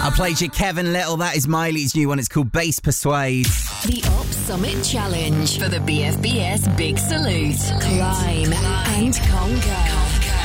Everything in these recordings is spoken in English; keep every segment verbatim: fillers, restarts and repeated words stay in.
I played you Kevin Little. That is Miley's new one. It's called Bass Persuade. The Op Summit Challenge for the B F B S Big Salute. Climb and conquer.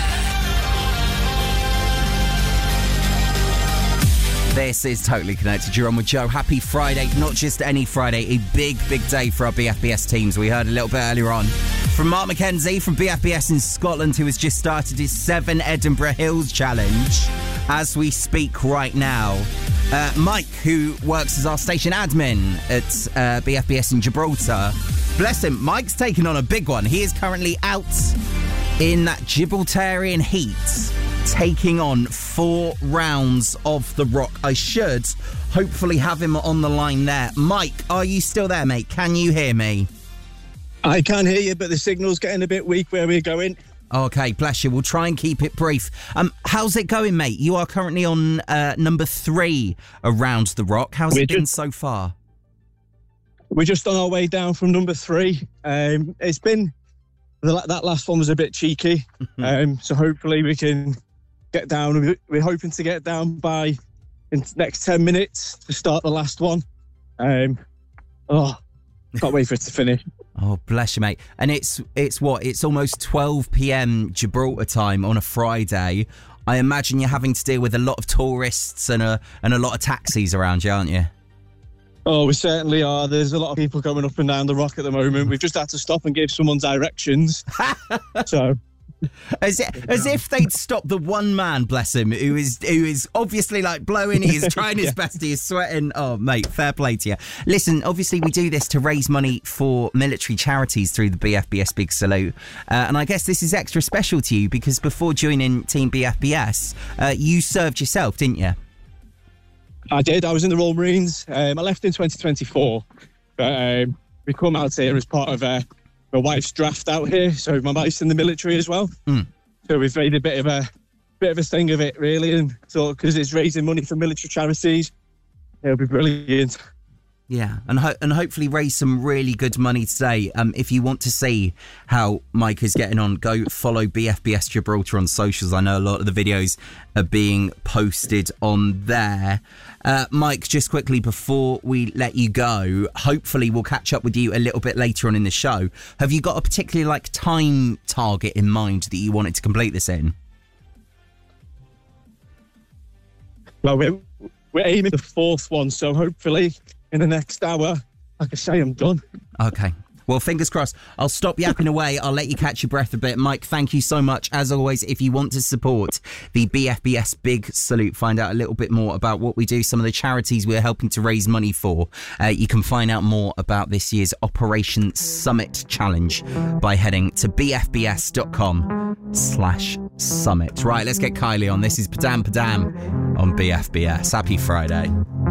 This is Totally Connected. You're on with Joe. Happy Friday. Not just any Friday, a big, big day for our B F B S teams. We heard a little bit earlier on from Mark McKenzie from B F B S in Scotland, who has just started his seven Edinburgh Hills Challenge as we speak right now. Uh, Mike, who works as our station admin at uh, B F B S in Gibraltar. Bless him, Mike's taken on a big one. He is currently out in that Gibraltarian heat, taking on four rounds of the rock. I should hopefully have him on the line there. Mike, are you still there, mate? Can you hear me? I can hear you, but the signal's getting a bit weak where we're going. Okay, bless you. We'll try and keep it brief. Um, how's it going, mate? You are currently on uh, number three around the rock. How's we're it been just, so far? We're just on our way down from number three. Um, it's been... The, that last one was a bit cheeky, um, so hopefully we can get down. We're hoping to get down by in the next ten minutes to start the last one. Um, oh, can't wait for it to finish. Oh, bless you, mate. And it's it's what? It's almost twelve p.m. Gibraltar time on a Friday. I imagine you're having to deal with a lot of tourists and a and a lot of taxis around you, aren't you? Oh, we certainly are. There's a lot of people going up and down the rock at the moment. We've just had to stop and give someone directions. so, as if, as if they'd stop the one man, bless him, who is who is obviously like blowing. He is trying his yeah. best. He is sweating. Oh, mate, fair play to you. Listen, obviously we do this to raise money for military charities through the B F B S Big Salute, uh, and I guess this is extra special to you because before joining Team B F B S, uh, you served yourself, didn't you? I did. I was in the Royal Marines. Um, I left in twenty twenty-four. But um, we come out here as part of uh, my wife's draft out here. So my wife's in the military as well. Mm. So we've made a bit of a bit of a thing of it, really. And so because it's raising money for military charities, it'll be brilliant. Yeah, and ho- and hopefully raise some really good money today. Um, if you want to see how Mike is getting on, go follow B F B S Gibraltar on socials. I know a lot of the videos are being posted on there. Uh, Mike, just quickly before we let you go, hopefully we'll catch up with you a little bit later on in the show. Have you got a particular like time target in mind that you wanted to complete this in? Well, we're, we're aiming the fourth one, so hopefully in the next hour, like I say, I'm done. Okay. Well, fingers crossed. I'll stop yapping away. I'll let you catch your breath a bit. Mike, thank you so much. As always, if you want to support the B F B S Big Salute, find out a little bit more about what we do, some of the charities we're helping to raise money for, uh, you can find out more about this year's Operation Summit Challenge by heading to bfbs.com slash summit. Right, let's get Kylie on. This is Padam Padam on B F B S. Happy Friday.